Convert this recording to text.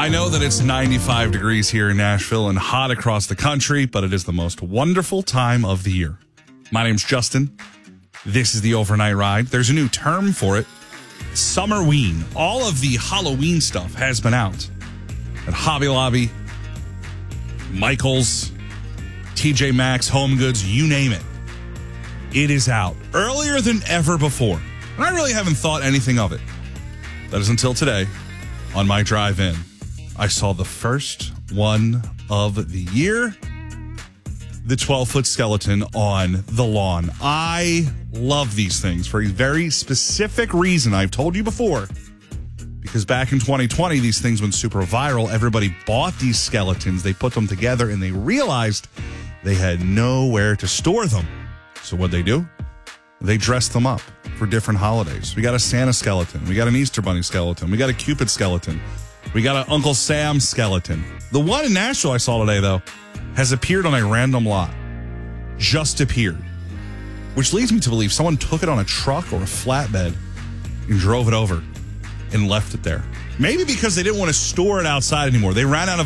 I know that it's 95 degrees here in Nashville and hot across the country, but it is the most wonderful time of the year. My name's Justin. This is the Overnight Ride. There's a new term for it. Summerween. All of the Halloween stuff has been out at Hobby Lobby, Michael's, TJ Maxx, Home Goods, you name it. It is out earlier than ever before. And I really haven't thought anything of it. That is until today on my drive in. I saw the first one of the year, the 12-foot skeleton on the lawn. I love these things for a very specific reason. I've told you before, because back in 2020, these things went super viral. Everybody bought these skeletons. They put them together and they realized they had nowhere to store them. So what'd they do? They dressed them up for different holidays. We got a Santa skeleton. We got an Easter Bunny skeleton. We got a Cupid skeleton. We got an Uncle Sam skeleton. The one in Nashville I saw today, though, has appeared on a random lot. Just appeared. Which leads me to believe someone took it on a truck or a flatbed and drove it over and left it there. Maybe because they didn't want to store it outside anymore. They ran out of